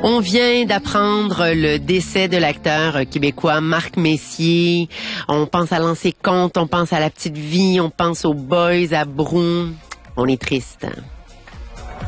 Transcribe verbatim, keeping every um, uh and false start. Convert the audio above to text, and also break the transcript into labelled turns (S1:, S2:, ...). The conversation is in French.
S1: On vient d'apprendre le décès de l'acteur québécois Marc Messier. On pense à Lancer Compte, on pense à La Petite Vie, on pense aux Boys, à Brou. On est triste.